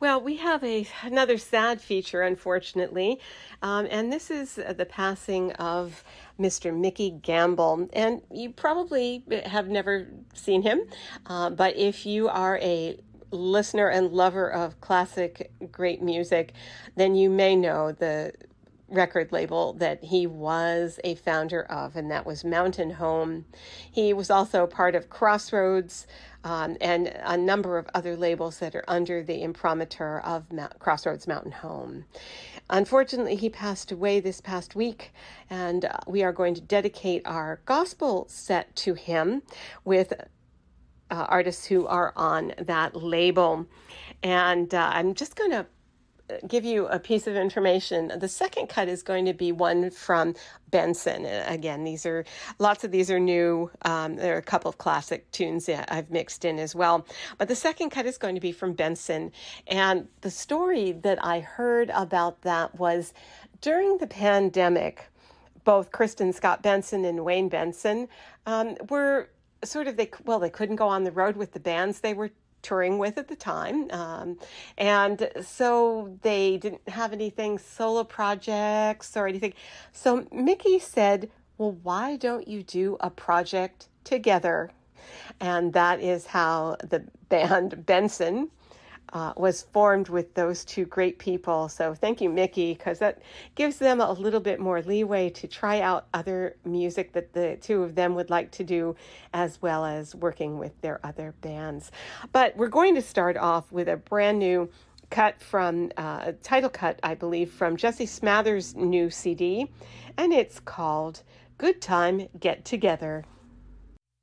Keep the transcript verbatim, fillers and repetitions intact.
Well, we have a another sad feature, unfortunately, um, and this is uh, the passing of Mister Mickey Gamble. And you probably have never seen him, uh, but if you are a listener and lover of classic great music, then you may know the record label that he was a founder of, and that was Mountain Home. He was also part of Crossroads um, and a number of other labels that are under the imprimatur of Mount- Crossroads Mountain Home. Unfortunately, he passed away this past week, and uh, we are going to dedicate our gospel set to him with uh, artists who are on that label. And uh, I'm just going to give you a piece of information. The second cut is going to be one from Benson. Again, these are lots of these are new. Um, there are a couple of classic tunes that I've mixed in as well. But the second cut is going to be from Benson. And the story that I heard about that was during the pandemic, both Kristen Scott Benson and Wayne Benson um, were sort of, they well, they couldn't go on the road with the bands they were touring with at the time. Um, and so they didn't have anything solo projects or anything. So Mickey said, well, why don't you do a project together? And that is how the band Benson Uh, was formed with those two great people. So thank you, Mickey, because that gives them a little bit more leeway to try out other music that the two of them would like to do, as well as working with their other bands. But we're going to start off with a brand new cut from, uh, a title cut, I believe, from Jesse Smathers' new C D, and it's called Good Time Get Together.